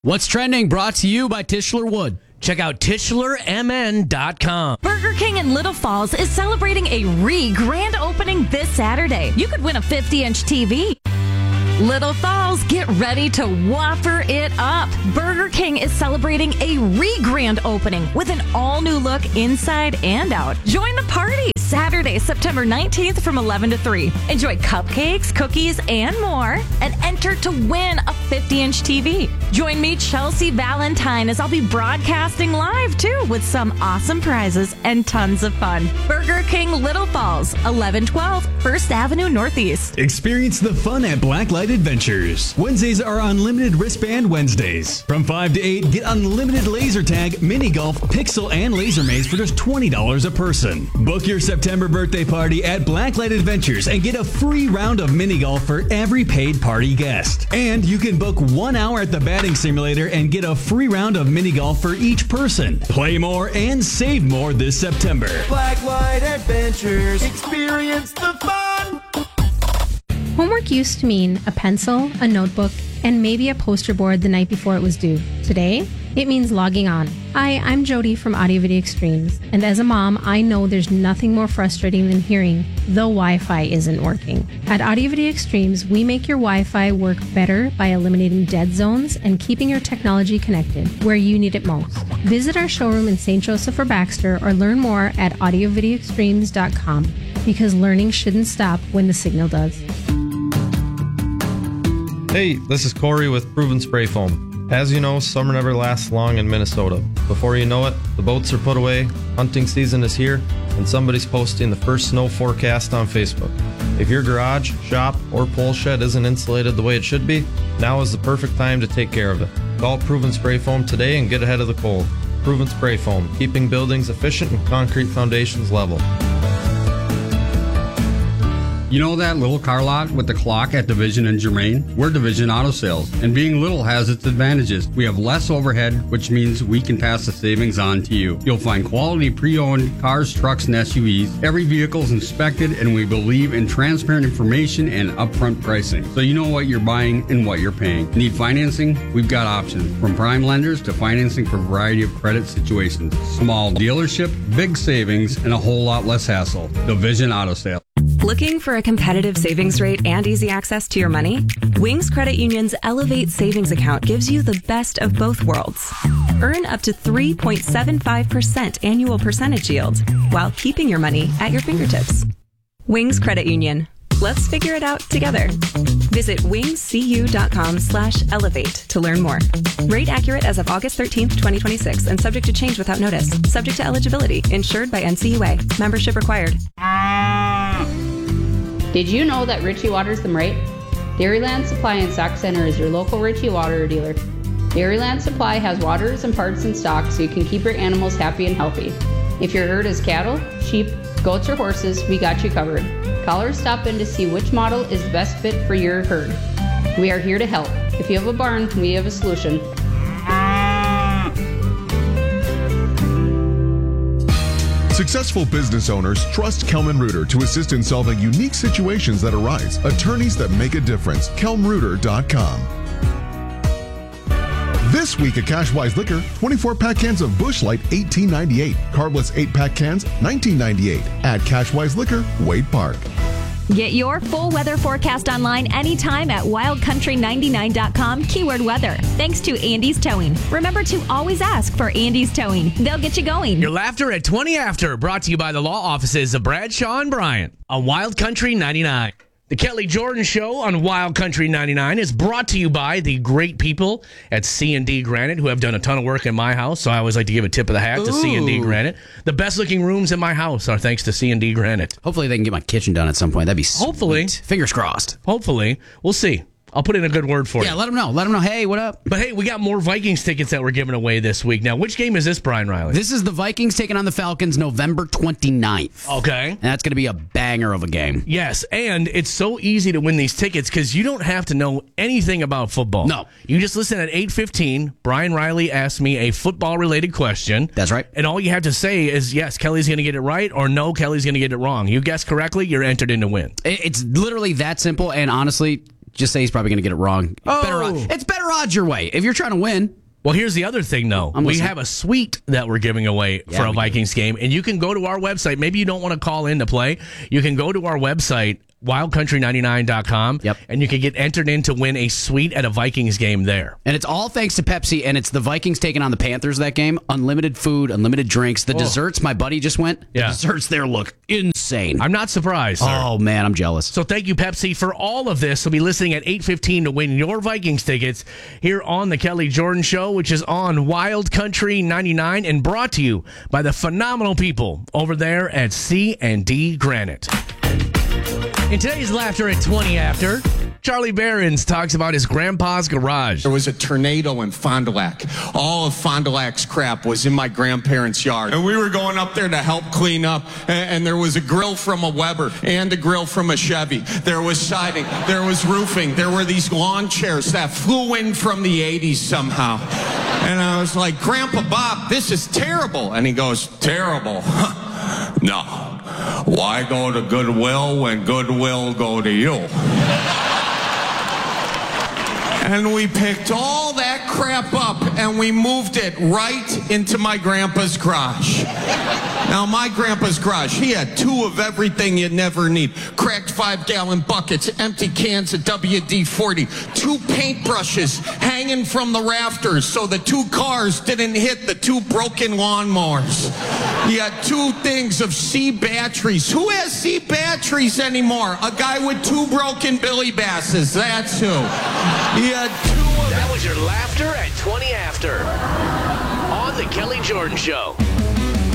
What's trending? Brought to you by Tischler Wood. Check out TischlerMN.com. Burger King in Little Falls is celebrating a grand opening this Saturday. You could win a 50-inch TV. Little Falls, get ready to Whopper it up. Burger King is celebrating a grand opening with an all-new look inside and out. Join the party Saturday, September 19th from 11 to 3. Enjoy cupcakes, cookies, and more, and enter to win a 50-inch TV. Join me, Chelsea Valentine, as I'll be broadcasting live, too, with some awesome prizes and tons of fun. Burger King Little Falls, 1112 First Avenue Northeast. Experience the fun at Blacklight Adventures. Wednesdays are unlimited wristband Wednesdays. From 5 to 8, get unlimited laser tag, mini golf, pixel, and laser maze for just $20 a person. Book your September birthday party at Blacklight Adventures and get a free round of mini golf for every paid party guest. And you can book 1 hour at the batting simulator and get a free round of mini golf for each person. Play more and save more this September. Blacklight Adventures. Experience the fun. Homework used to mean a pencil, a notebook, and maybe a poster board the night before it was due. Today, it means logging on. Hi, I'm Jody from Audio Video Extremes, and as a mom, I know there's nothing more frustrating than hearing the Wi-Fi isn't working. At Audio Video Extremes, we make your Wi-Fi work better by eliminating dead zones and keeping your technology connected where you need it most. Visit our showroom in St. Joseph or Baxter or learn more at audiovideoextremes.com, because learning shouldn't stop when the signal does. Hey, this is Corey with Proven Spray Foam. As you know, summer never lasts long in Minnesota. Before you know it, the boats are put away, hunting season is here, and somebody's posting the first snow forecast on Facebook. If your garage, shop, or pole shed isn't insulated the way it should be, now is the perfect time to take care of it. Call Proven Spray Foam today and get ahead of the cold. Proven Spray Foam, keeping buildings efficient and concrete foundations level. You know that little car lot with the clock at Division and Germain? We're Division Auto Sales, and being little has its advantages. We have less overhead, which means we can pass the savings on to you. You'll find quality pre-owned cars, trucks, and SUVs. Every vehicle is inspected, and we believe in transparent information and upfront pricing, so you know what you're buying and what you're paying. Need financing? We've got options, from prime lenders to financing for a variety of credit situations. Small dealership, big savings, and a whole lot less hassle. Division Auto Sales. Looking for a competitive savings rate and easy access to your money? Wings Credit Union's Elevate Savings Account gives you the best of both worlds. Earn up to 3.75% annual percentage yield while keeping your money at your fingertips. Wings Credit Union. Let's figure it out together. Visit wingscu.com/elevate to learn more. Rate accurate as of August 13th, 2026, and subject to change without notice. Subject to eligibility. Insured by NCUA. Membership required. Did you know that Ritchie waters them right? Dairyland Supply and Stock Center is your local Ritchie water dealer. Dairyland Supply has waters and parts in stock so you can keep your animals happy and healthy. If your herd is cattle, sheep, goats, or horses, we got you covered. Call or stop in to see which model is the best fit for your herd. We are here to help. If you have a barn, we have a solution. Successful business owners trust Kelman Reuter to assist in solving unique situations that arise. Attorneys that make a difference. KelmReuter.com. This week at Cashwise Liquor, 24-pack cans of Busch Light, $18.98. Carbless 8-pack cans, $19.98. At Cashwise Liquor, Wade Park. Get your full weather forecast online anytime at wildcountry99.com, keyword weather. Thanks to Andy's Towing. Remember to always ask for Andy's Towing. They'll get you going. Your laughter at 20 after, brought to you by the law offices of Bradshaw and Bryant on Wild Country 99. The Kelly Jordan Show on Wild Country 99 is brought to you by the great people at C&D Granite, who have done a ton of work in my house, so I always like to give a tip of the hat to C&D Granite. The best-looking rooms in my house are thanks to C&D Granite. Hopefully they can get my kitchen done at some point. That'd be sweet. Hopefully. Fingers crossed. Hopefully. We'll see. I'll put in a good word for you. Yeah, let them know. Let them know, hey, what up? But hey, we got more Vikings tickets that we're giving away this week. Now, which game is this, Brian Riley? This is the Vikings taking on the Falcons November 29th. Okay. And that's going to be a banger of a game. Yes, and it's so easy to win these tickets because you don't have to know anything about football. No. You just listen at 8:15. Brian Riley asked me a football-related question. That's right. And all you have to say is, yes, Kelly's going to get it right, or no, Kelly's going to get it wrong. You guess correctly, you're entered in to win. It's literally that simple, and honestly, Just say he's probably going to get it wrong. It's better odds your way if you're trying to win. Well, here's the other thing, though. We have a suite that we're giving away for a Vikings game, and you can go to our website. Maybe you don't want to call in to play. You can go to our website, wildcountry99.com, and you can get entered in to win a suite at a Vikings game there. And it's all thanks to Pepsi, and it's the Vikings taking on the Panthers that game. Unlimited food, unlimited drinks. The desserts, my buddy just went. The desserts there look insane. I'm not surprised, sir. Oh, man, I'm jealous. So thank you, Pepsi, for all of this. We'll be listening at 8:15 to win your Vikings tickets here on the Kelly Jordan Show, which is on Wild Country 99 and brought to you by the phenomenal people over there at C&D Granite. In today's Laughter at 20 After, Charlie Behrens talks about his grandpa's garage. There was a tornado in Fond du Lac. All of Fond du Lac's crap was in my grandparents' yard. And we were going up there to help clean up. And there was a grill from a Weber and a grill from a Chevy. There was siding. There was roofing. There were these lawn chairs that flew in from the 80s somehow. And I was like, Grandpa Bob, this is terrible. And he goes, terrible? No. Why go to Goodwill when Goodwill go to you? And we picked all that crap up and we moved it right into my grandpa's garage. Now, my grandpa's garage, he had 2 of everything you'd never need. Cracked 5-gallon buckets, empty cans of WD-40, 2 paintbrushes hanging from the rafters so the 2 cars didn't hit the 2 broken lawnmowers. He had 2 things of C batteries. Who has C batteries anymore? A guy with 2 broken Billy Basses, that's who. He had 2 of That was your Laughter at 20 After on the Kelly Jordan Show.